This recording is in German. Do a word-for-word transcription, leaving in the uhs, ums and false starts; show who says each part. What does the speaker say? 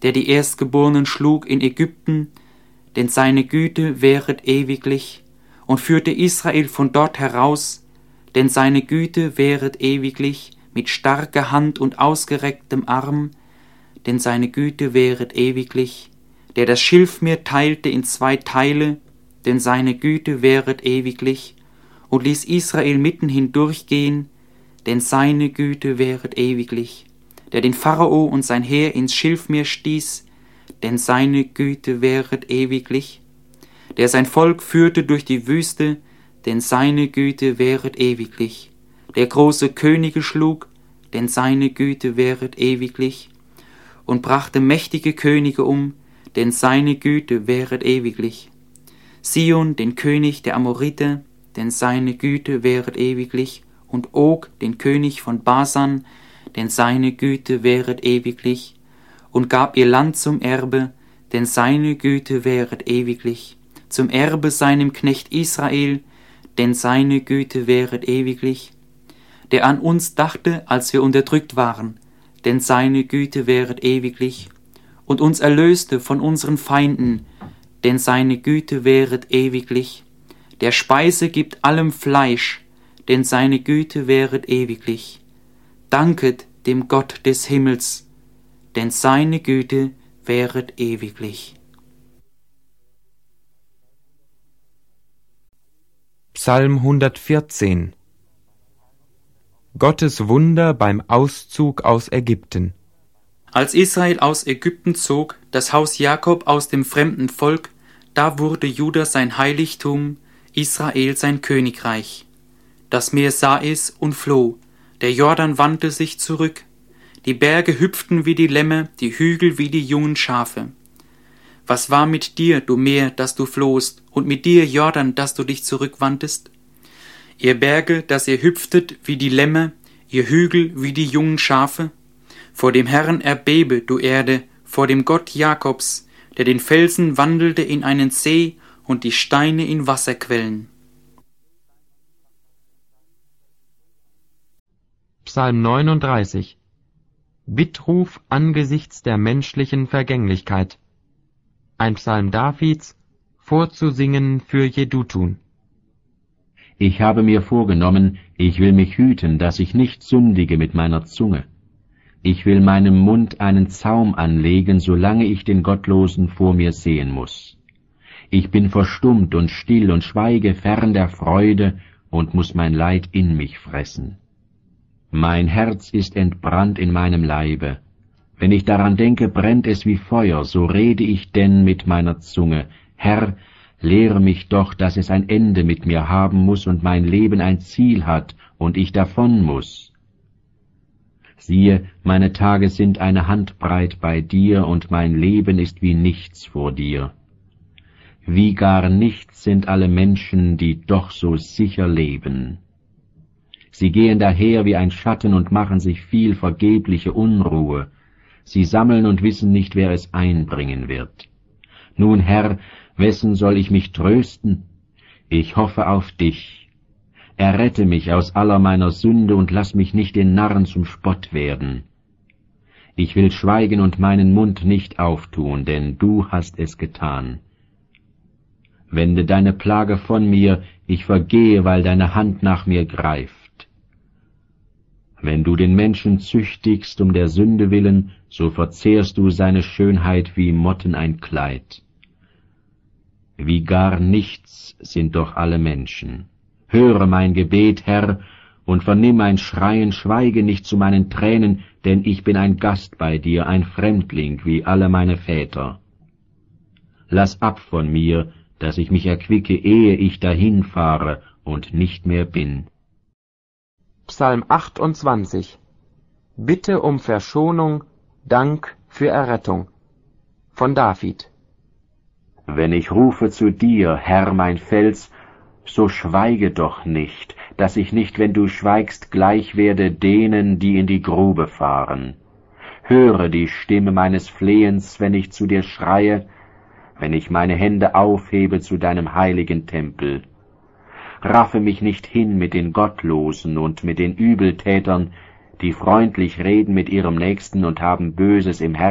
Speaker 1: der die Erstgeborenen schlug in Ägypten, denn seine Güte währet ewiglich, und führte Israel von dort heraus, denn seine Güte währet ewiglich, mit starker Hand und ausgerecktem Arm, denn seine Güte währet ewiglich, der das Schilfmeer teilte in zwei Teile, denn seine Güte währet ewiglich, und ließ Israel mitten hindurchgehen, denn seine Güte währet ewiglich, der den Pharao und sein Heer ins Schilfmeer stieß, denn seine Güte währet ewiglich, der sein Volk führte durch die Wüste, denn seine Güte währet ewiglich, der große Könige schlug, denn seine Güte währet ewiglich, und brachte mächtige Könige um, denn seine Güte währet ewiglich. Sion, den König der Amoriter, denn seine Güte währet ewiglich, und Og, den König von Basan, denn seine Güte währet ewiglich, und gab ihr Land zum Erbe, denn seine Güte währet ewiglich, zum Erbe seinem Knecht Israel, denn seine Güte währet ewiglich, der an uns dachte, als wir unterdrückt waren, denn seine Güte währet ewiglich, und uns erlöste von unseren Feinden, denn seine Güte währet ewiglich, der Speise gibt allem Fleisch, denn seine Güte währet ewiglich. Danket dem Gott des Himmels, denn seine Güte währet ewiglich.
Speaker 2: Psalm hundertvierzehn. Gottes Wunder beim Auszug aus Ägypten.
Speaker 1: Als Israel aus Ägypten zog, das Haus Jakob aus dem fremden Volk, da wurde Juda sein Heiligtum, Israel sein Königreich. Das Meer sah es und floh, der Jordan wandte sich zurück, die Berge hüpften wie die Lämmer, die Hügel wie die jungen Schafe. Was war mit dir, du Meer, dass du flohst, und mit dir, Jordan, dass du dich zurückwandtest? Ihr Berge, dass ihr hüpftet wie die Lämmer, ihr Hügel wie die jungen Schafe? Vor dem Herrn erbebe, du Erde, vor dem Gott Jakobs, der den Felsen wandelte in einen See und die Steine in Wasserquellen.
Speaker 2: Psalm neununddreißig. Bittruf angesichts der menschlichen Vergänglichkeit. Ein Psalm Davids, vorzusingen für Jedutun.
Speaker 3: Ich habe mir vorgenommen, ich will mich hüten, dass ich nicht sündige mit meiner Zunge. Ich will meinem Mund einen Zaum anlegen, solange ich den Gottlosen vor mir sehen muß. Ich bin verstummt und still und schweige fern der Freude und muß mein Leid in mich fressen. Mein Herz ist entbrannt in meinem Leibe. Wenn ich daran denke, brennt es wie Feuer, so rede ich denn mit meiner Zunge. Herr, lehre mich doch, dass es ein Ende mit mir haben muß und mein Leben ein Ziel hat und ich davon muß. Siehe, meine Tage sind eine Handbreit bei dir und mein Leben ist wie nichts vor dir. Wie gar nichts sind alle Menschen, die doch so sicher leben. Sie gehen daher wie ein Schatten und machen sich viel vergebliche Unruhe. Sie sammeln und wissen nicht, wer es einbringen wird. Nun, Herr, wessen soll ich mich trösten? Ich hoffe auf dich. Errette mich aus aller meiner Sünde und lass mich nicht den Narren zum Spott werden. Ich will schweigen und meinen Mund nicht auftun, denn du hast es getan. Wende deine Plage von mir, ich vergehe, weil deine Hand nach mir greift. Wenn du den Menschen züchtigst um der Sünde willen, so verzehrst du seine Schönheit wie Motten ein Kleid. Wie gar nichts sind doch alle Menschen. Höre mein Gebet, Herr, und vernimm mein Schreien, schweige nicht zu meinen Tränen, denn ich bin ein Gast bei dir, ein Fremdling wie alle meine Väter. Lass ab von mir, dass ich mich erquicke, ehe ich dahinfahre und nicht mehr bin.
Speaker 2: Psalm achtundzwanzig. Bitte um Verschonung, Dank für Errettung. Von David.
Speaker 3: Wenn ich rufe zu dir, Herr mein Fels, so schweige doch nicht, dass ich nicht, wenn du schweigst, gleich werde denen, die in die Grube fahren. Höre die Stimme meines Flehens, wenn ich zu dir schreie, wenn ich meine Hände aufhebe zu deinem heiligen Tempel. Raffe mich nicht hin mit den Gottlosen und mit den Übeltätern, die freundlich reden mit ihrem Nächsten und haben Böses im Herzen,